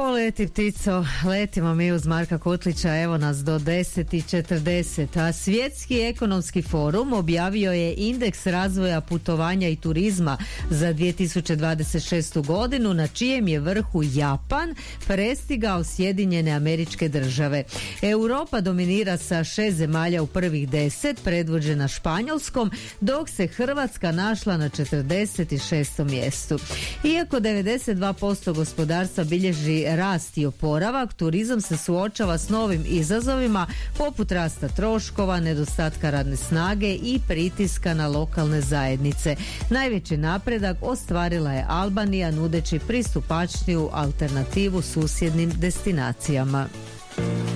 Poleti ptico, letimo mi uz Marka Kutlića, evo nas do 10:40, a Svjetski ekonomski forum objavio je indeks razvoja putovanja i turizma za 2026. godinu, na čijem je vrhu Japan prestigao Sjedinjene Američke Države. Europa dominira sa 6 zemalja u prvih 10, predvođena Španjolskom, dok se Hrvatska našla na 46. mjestu. Iako 92% gospodarstva bilježi rast i oporavak, turizam se suočava s novim izazovima poput rasta troškova, nedostatka radne snage i pritiska na lokalne zajednice. Najveći napredak ostvarila je Albanija, nudeći pristupačniju alternativu susjednim destinacijama.